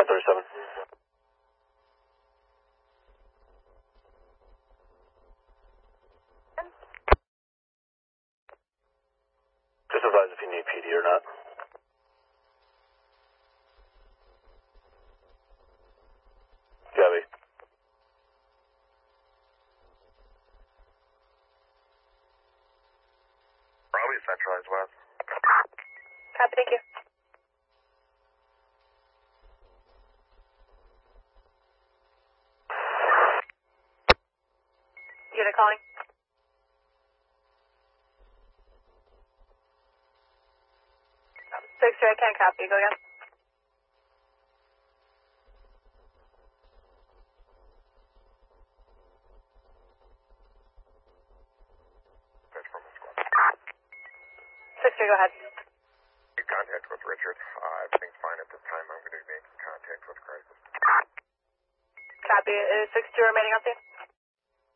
37. Just advise if you need PD or not. Copy. Probably centralized west. Copy, thank you. Unit calling. 6-3, I can't copy. Go again. Pitch from the squad. 6-3, go ahead. Make contact with Richard. Everything's fine at this time. I'm going to make contact with Crisis. Copy. Is 6-2 remaining up there?